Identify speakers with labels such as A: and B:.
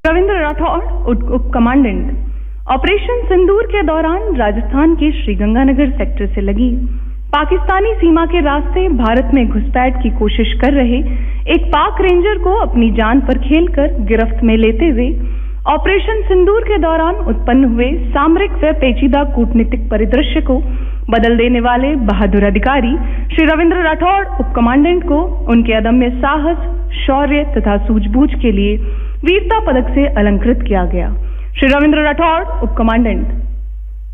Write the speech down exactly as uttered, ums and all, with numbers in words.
A: रविंद्र राठौड़, उप commandant. Operation सिंदूर के दौरान राजस्थान के श्रीगंगानगर सेक्टर से लगी पाकिस्तानी सीमा के रास्ते भारत में घुसपैठ की कोशिश कर रहे एक पाक रेंजर को अपनी जान पर खेलकर गिरफ्त में लेते हुए ऑपरेशन सिंदूर के दौरान उत्पन्न हुए सामरिक व पेचीदा कूटनीतिक परिदृश्य को बदल देने वाले बहादुर अधिकारी श्री रविंद्र राठौड़, उप कमांडेंट को उनके अदम्य साहस, शौर्य तथा सूझबूझ के लिए वीरता पदक से अलंकृत किया गया। श्री रविंद्र राठौड़, उप कमांडेंट।